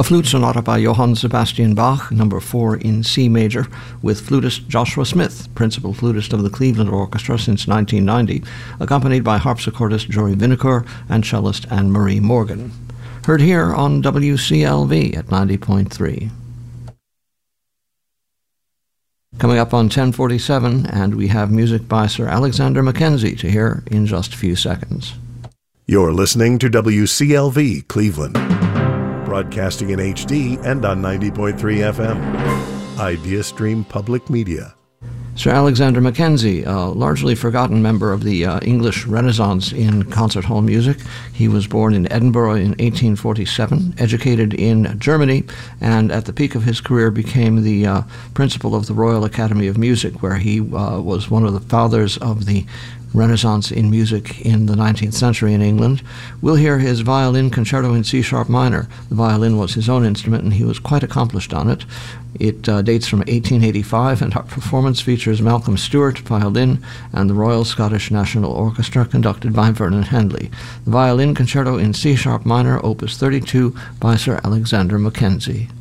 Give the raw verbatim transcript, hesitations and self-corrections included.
A flute sonata by Johann Sebastian Bach, number four in C major, with flutist Joshua Smith, principal flutist of the Cleveland Orchestra since nineteen ninety, accompanied by harpsichordist Jory Vinacour and cellist Anne-Marie Morgan. Heard here on W C L V at ninety point three. Coming up on ten forty-seven, and we have music by Sir Alexander Mackenzie to hear in just a few seconds. You're listening to W C L V Cleveland, broadcasting in H D and on ninety point three F M. IdeaStream Public Media. Sir Alexander Mackenzie, a largely forgotten member of the uh, English Renaissance in concert hall music. He was born in Edinburgh in eighteen forty-seven, educated in Germany, and at the peak of his career became the uh, principal of the Royal Academy of Music, where he uh, was one of the fathers of the Renaissance in music in the nineteenth century in England. We'll hear his violin concerto in C-sharp minor. The violin was his own instrument, and he was quite accomplished on it. It uh, dates from eighteen eighty-five, and our performance features Malcolm Stewart, violin, and the Royal Scottish National Orchestra, conducted by Vernon Handley. The violin concerto in C-sharp minor, opus thirty-two, by Sir Alexander Mackenzie.